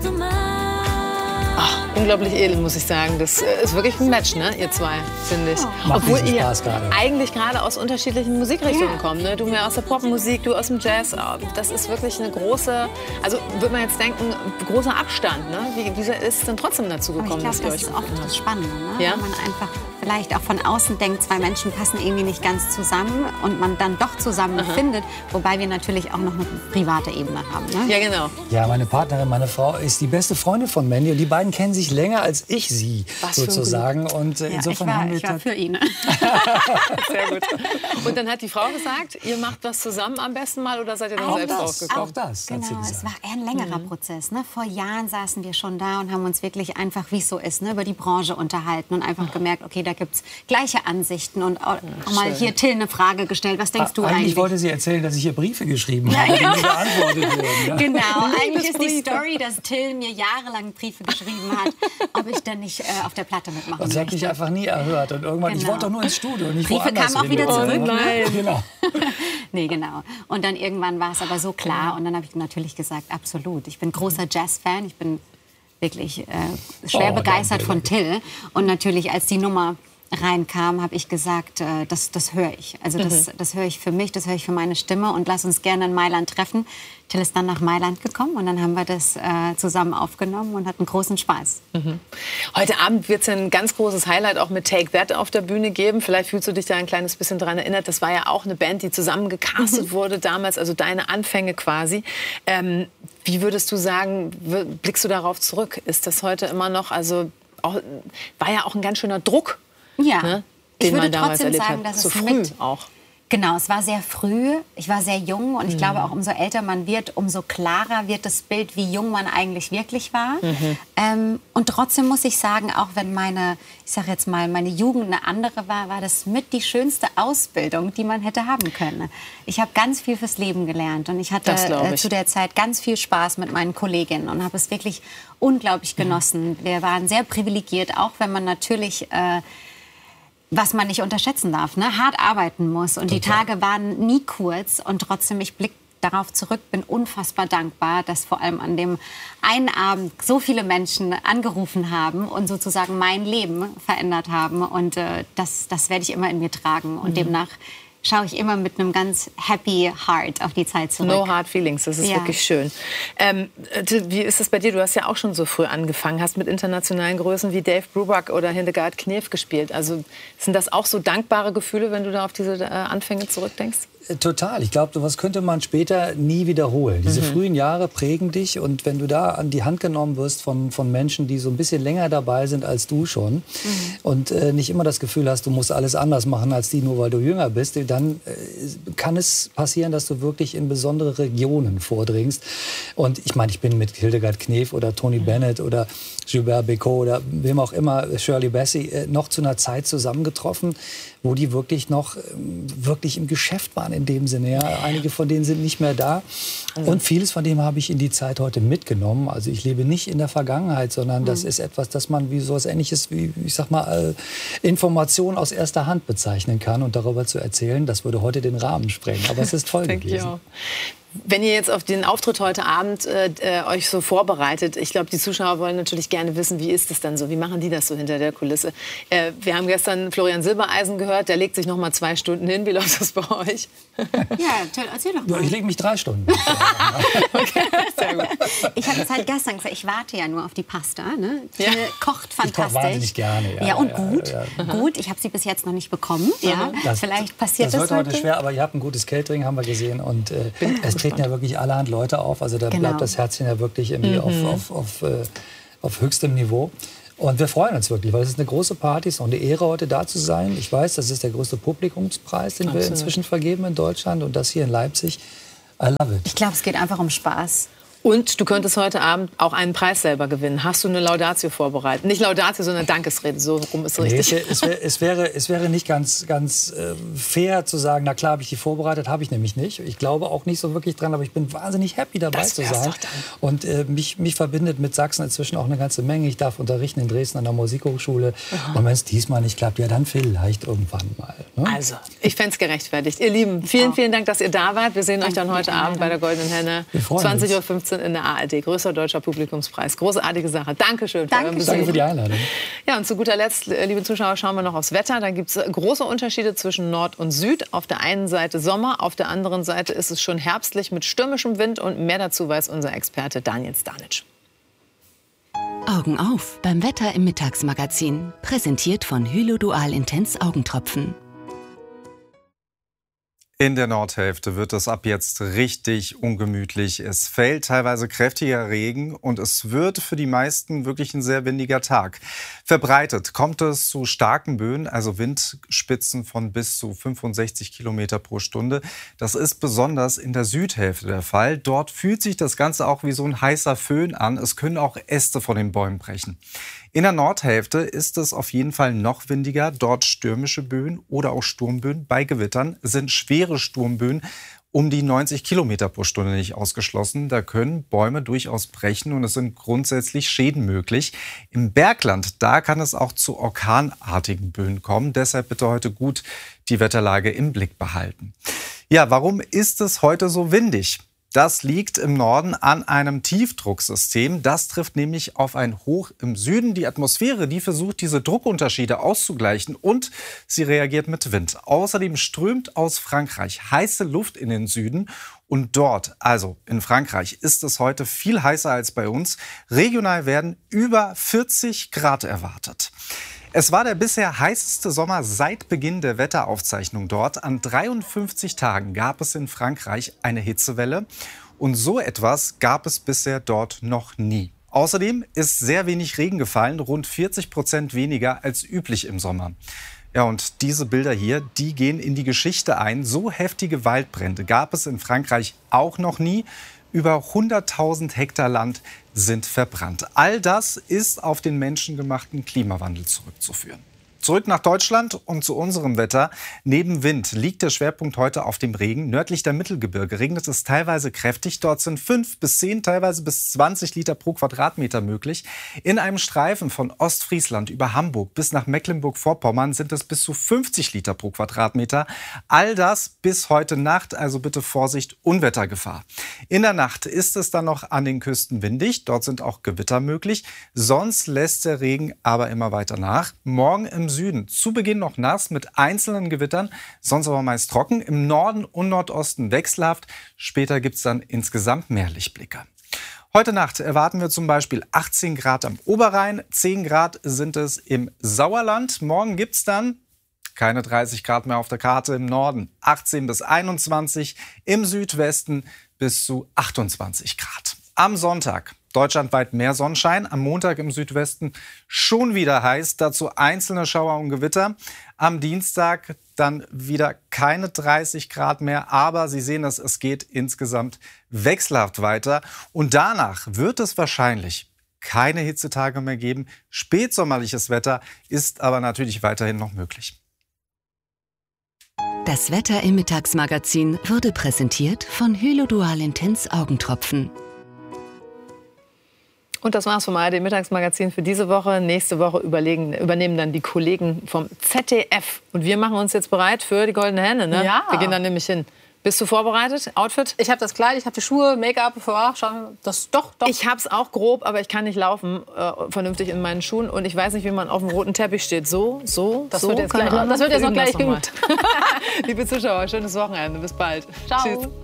Ach, unglaublich edel, muss ich sagen. Das ist wirklich ein Match, ne, ihr zwei, finde ich. Obwohl ihr eigentlich gerade aus unterschiedlichen Musikrichtungen kommt. Ne? Du mehr aus der Popmusik, du aus dem Jazz. Das ist wirklich eine große, also würde man jetzt denken, großer Abstand. Ne? Wie ist es denn trotzdem dazu gekommen, dass ihr euch... Ich glaube, das ist oft das Spannende, ne? Ja? Wenn man einfach vielleicht auch von außen denkt, zwei Menschen passen irgendwie nicht ganz zusammen und man dann doch zusammen findet, wobei wir natürlich auch noch eine private Ebene haben. Ne? Ja, genau. Ja, meine Partnerin, meine Frau ist die beste Freundin von Mandy und die beiden kennen sich länger als ich sie, sozusagen. Und insofern ich war für ihn. Sehr gut. Und dann hat die Frau gesagt, ihr macht was zusammen am besten mal oder seid ihr dann selbst draufgekommen? Auch das, genau, hat sie gesagt. Es war eher ein längerer Prozess. Ne? Vor Jahren saßen wir schon da und haben uns wirklich einfach, wie es so ist, ne, über die Branche unterhalten und einfach gemerkt, okay, da gibt es gleiche Ansichten und auch mal hier Till eine Frage gestellt. Was denkst du eigentlich? Eigentlich wollte sie erzählen, dass ich ihr Briefe geschrieben habe, die nie beantwortet wurden. Ja? Genau, eigentlich ist die Story, dass Till mir jahrelang Briefe geschrieben hat, ob ich denn nicht auf der Platte mitmachen möchte. Das habe ich einfach nie erhört. Und irgendwann, ich wollte doch nur ins Studio und nicht Briefe kamen auch wieder zurück. Oh nein. Genau. Nee, genau. Und dann irgendwann war es aber so klar und dann habe ich natürlich gesagt, absolut. Ich bin großer Jazz-Fan, ich bin wirklich schwer begeistert von Till. Und natürlich, als die Nummer reinkam, habe ich gesagt, das höre ich. Also das höre ich für mich, das höre ich für meine Stimme und lass uns gerne in Mailand treffen. Till ist dann nach Mailand gekommen und dann haben wir das zusammen aufgenommen und hatten großen Spaß. Heute Abend wird es ein ganz großes Highlight auch mit Take That auf der Bühne geben. Vielleicht fühlst du dich da ein kleines bisschen dran erinnert. Das war ja auch eine Band, die zusammen gecastet wurde damals, also deine Anfänge quasi. Wie würdest du sagen, blickst du darauf zurück? Ist das heute immer noch, also auch, war ja auch ein ganz schöner Druck. Ja, ne, ich würde trotzdem sagen, dass so es früh auch. Genau, es war sehr früh, ich war sehr jung und ich glaube auch umso älter man wird, umso klarer wird das Bild, wie jung man eigentlich wirklich war. Und trotzdem muss ich sagen, auch wenn meine Jugend eine andere war, war das mit die schönste Ausbildung, die man hätte haben können. Ich habe ganz viel fürs Leben gelernt und ich hatte zu der Zeit ganz viel Spaß mit meinen Kolleginnen und habe es wirklich unglaublich genossen. Wir waren sehr privilegiert, auch wenn man natürlich... was man nicht unterschätzen darf, ne? Hart arbeiten muss. Und die Tage waren nie kurz. Und trotzdem, ich blicke darauf zurück, bin unfassbar dankbar, dass vor allem an dem einen Abend so viele Menschen angerufen haben und sozusagen mein Leben verändert haben. Und das werde ich immer in mir tragen. Und demnach schaue ich immer mit einem ganz happy heart auf die Zeit zurück. No hard feelings, das ist wirklich schön. Wie ist es bei dir? Du hast ja auch schon so früh angefangen, hast mit internationalen Größen wie Dave Brubeck oder Hildegard Knef gespielt. Also sind das auch so dankbare Gefühle, wenn du da auf diese Anfänge zurückdenkst? Total. Ich glaube, sowas könnte man später nie wiederholen. Diese frühen Jahre prägen dich und wenn du da an die Hand genommen wirst von Menschen, die so ein bisschen länger dabei sind als du schon und nicht immer das Gefühl hast, du musst alles anders machen als die, nur weil du jünger bist, dann kann es passieren, dass du wirklich in besondere Regionen vordringst. Und ich meine, ich bin mit Hildegard Knef oder Tony Bennett oder Gilbert Bécaud oder wem auch immer, Shirley Bassey, noch zu einer Zeit zusammengetroffen, wo die wirklich noch wirklich im Geschäft waren in dem Sinne. Ja. Einige von denen sind nicht mehr da. Und vieles von dem habe ich in die Zeit heute mitgenommen. Also ich lebe nicht in der Vergangenheit, sondern das ist etwas, das man wie so etwas Ähnliches wie, ich sag mal, Informationen aus erster Hand bezeichnen kann. Und darüber zu erzählen, das würde heute den Rahmen sprengen. Aber es ist toll gewesen. Wenn ihr jetzt auf den Auftritt heute Abend euch so vorbereitet, ich glaube, die Zuschauer wollen natürlich gerne wissen, wie ist es dann so? Wie machen die das so hinter der Kulisse? Wir haben gestern Florian Silbereisen gehört, der legt sich noch mal 2 Stunden hin. Wie läuft das bei euch? Ja, toll, erzähl doch mal. Ja, ich lege mich 3 Stunden. Okay, sehr gut. Ich habe es halt gestern gesagt, ich warte ja nur auf die Pasta. Ne? Die kocht fantastisch. Ich koche wahnsinnig gerne. Ja, und gut. Gut, ich habe sie bis jetzt noch nicht bekommen. Ja, vielleicht passiert das wird heute schwer, aber ihr habt ein gutes Catering, haben wir gesehen. Und es treten ja wirklich allerhand Leute auf. Also da bleibt das Herzchen ja wirklich irgendwie auf höchstem Niveau. Und wir freuen uns wirklich, weil es ist eine große Party, es ist auch eine Ehre, heute da zu sein. Ich weiß, das ist der größte Publikumspreis, den wir inzwischen vergeben in Deutschland. Und das hier in Leipzig. I love it. Ich glaube, es geht einfach um Spaß. Und du könntest heute Abend auch einen Preis selber gewinnen. Hast du eine Laudatio vorbereitet? Nicht Laudatio, sondern Dankesrede. So rum ist richtig. Es wäre nicht ganz fair zu sagen, na klar habe ich die vorbereitet, habe ich nämlich nicht. Ich glaube auch nicht so wirklich dran, aber ich bin wahnsinnig happy dabei zu sein. Und mich verbindet mit Sachsen inzwischen auch eine ganze Menge. Ich darf unterrichten in Dresden an der Musikhochschule. Und wenn es diesmal nicht klappt, ja dann vielleicht irgendwann mal. Ne? Also, ich fände es gerechtfertigt. Ihr Lieben, vielen Dank, dass ihr da wart. Wir sehen euch dann heute Abend bei der Goldenen Henne. 20:15 Uhr 14 in der ARD. Größter deutscher Publikumspreis. Großartige Sache. Dankeschön für euren Besuch. Danke für die Einladung. Ja, und zu guter Letzt, liebe Zuschauer, schauen wir noch aufs Wetter. Da gibt es große Unterschiede zwischen Nord und Süd. Auf der einen Seite Sommer, auf der anderen Seite ist es schon herbstlich mit stürmischem Wind. Und mehr dazu weiß unser Experte Daniel Stanic. Augen auf beim Wetter im Mittagsmagazin. Präsentiert von Hylo Dual Intens Augentropfen. In der Nordhälfte wird es ab jetzt richtig ungemütlich. Es fällt teilweise kräftiger Regen und es wird für die meisten wirklich ein sehr windiger Tag. Verbreitet kommt es zu starken Böen, also Windspitzen von bis zu 65 Kilometer pro Stunde. Das ist besonders in der Südhälfte der Fall. Dort fühlt sich das Ganze auch wie so ein heißer Föhn an. Es können auch Äste von den Bäumen brechen. In der Nordhälfte ist es auf jeden Fall noch windiger. Dort stürmische Böen oder auch Sturmböen. Bei Gewittern sind schwere Sturmböen um die 90 Kilometer pro Stunde nicht ausgeschlossen. Da können Bäume durchaus brechen und es sind grundsätzlich Schäden möglich. Im Bergland, da kann es auch zu orkanartigen Böen kommen. Deshalb bitte heute gut die Wetterlage im Blick behalten. Ja, warum ist es heute so windig? Das liegt im Norden an einem Tiefdrucksystem. Das trifft nämlich auf ein Hoch im Süden. Die Atmosphäre, die versucht, diese Druckunterschiede auszugleichen und sie reagiert mit Wind. Außerdem strömt aus Frankreich heiße Luft in den Süden. Und dort, also in Frankreich, ist es heute viel heißer als bei uns. Regional werden über 40 Grad erwartet. Es war der bisher heißeste Sommer seit Beginn der Wetteraufzeichnung dort. An 53 Tagen gab es in Frankreich eine Hitzewelle. Und so etwas gab es bisher dort noch nie. Außerdem ist sehr wenig Regen gefallen, rund 40% weniger als üblich im Sommer. Ja, und diese Bilder hier, die gehen in die Geschichte ein. So heftige Waldbrände gab es in Frankreich auch noch nie. Über 100.000 Hektar Land sind verbrannt. All das ist auf den menschengemachten Klimawandel zurückzuführen. Zurück nach Deutschland und zu unserem Wetter. Neben Wind liegt der Schwerpunkt heute auf dem Regen. Nördlich der Mittelgebirge regnet es teilweise kräftig. Dort sind 5 bis 10, teilweise bis 20 Liter pro Quadratmeter möglich. In einem Streifen von Ostfriesland über Hamburg bis nach Mecklenburg-Vorpommern sind es bis zu 50 Liter pro Quadratmeter. All das bis heute Nacht, also bitte Vorsicht, Unwettergefahr. In der Nacht ist es dann noch an den Küsten windig. Dort sind auch Gewitter möglich. Sonst lässt der Regen aber immer weiter nach. Morgen im Süden zu Beginn noch nass mit einzelnen Gewittern, sonst aber meist trocken. Im Norden und Nordosten wechselhaft. Später gibt es dann insgesamt mehr Lichtblicke. Heute Nacht erwarten wir zum Beispiel 18 Grad am Oberrhein, 10 Grad sind es im Sauerland. Morgen gibt es dann keine 30 Grad mehr auf der Karte im Norden. 18 bis 21, im Südwesten bis zu 28 Grad. Am Sonntag deutschlandweit mehr Sonnenschein, am Montag im Südwesten schon wieder heiß, dazu einzelne Schauer und Gewitter. Am Dienstag dann wieder keine 30 Grad mehr, aber Sie sehen es geht insgesamt wechselhaft weiter. Und danach wird es wahrscheinlich keine Hitzetage mehr geben. Spätsommerliches Wetter ist aber natürlich weiterhin noch möglich. Das Wetter im Mittagsmagazin wurde präsentiert von Hylo Dual Intens Augentropfen. Und das war's vom ARD-Mittagsmagazin für diese Woche. Nächste Woche übernehmen dann die Kollegen vom ZDF. Und wir machen uns jetzt bereit für die Goldene Henne, ne? Ja. Wir gehen dann nämlich hin. Bist du vorbereitet? Outfit? Ich habe das Kleid, ich habe die Schuhe, Make-up. Doch. Ich hab's auch grob, aber ich kann nicht laufen vernünftig in meinen Schuhen. Und ich weiß nicht, wie man auf dem roten Teppich steht. Das wird jetzt keine noch Ahnung. gleich Wir üben das geübt. Liebe Zuschauer, schönes Wochenende. Bis bald. Ciao. Tschüss.